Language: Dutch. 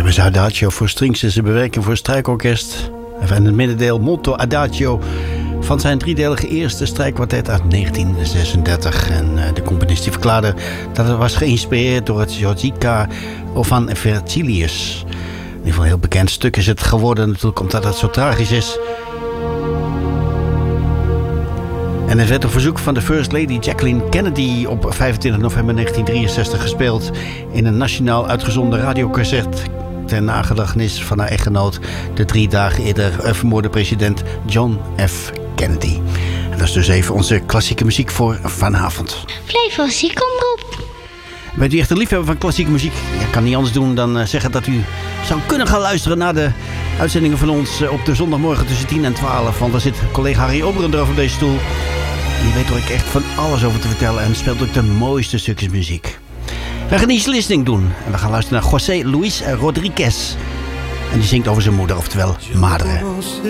hebben ze Adagio voor strings en ze bewerking voor strijkorkest. En het middendeel Molto Adagio van zijn driedelige eerste strijkkwartet uit 1936. En de componist die verklaarde dat het was geïnspireerd door het Giorgica van Vercilius. In ieder geval een heel bekend stuk is het geworden natuurlijk omdat het zo tragisch is. En het werd op verzoek van de First Lady Jacqueline Kennedy op 25 november 1963 gespeeld in een nationaal uitgezonden radioconcert ter nagedachtenis van haar echtgenoot, de 3 dagen eerder vermoorde president John F. Kennedy. En dat is dus even onze klassieke muziek voor vanavond. Flevo's, kom op. Bent u echt een liefhebber van klassieke muziek? Ik kan niet anders doen dan zeggen dat u zou kunnen gaan luisteren naar de uitzendingen van ons op de zondagmorgen tussen 10 en 12. Want daar zit collega Harry Oberendorf op deze stoel. En die weet er ook echt van alles over te vertellen en speelt ook de mooiste stukjes muziek. We gaan easy listening doen. En we gaan luisteren naar José Luis Rodríguez. En die zingt over zijn moeder, oftewel Madre.